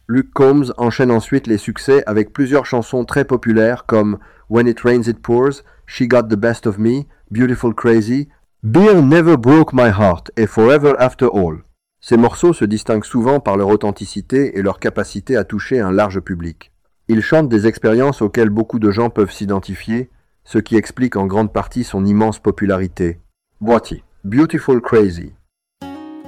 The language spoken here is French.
Luke Combs enchaîne ensuite les succès avec plusieurs chansons très populaires comme When It Rains It Pours, She Got the Best of Me, Beautiful Crazy, Beer Never Broke My Heart et Forever After All. Ces morceaux se distinguent souvent par leur authenticité et leur capacité à toucher un large public. Il chante des expériences auxquelles beaucoup de gens peuvent s'identifier, ce qui explique en grande partie son immense popularité. Voici Beautiful Crazy.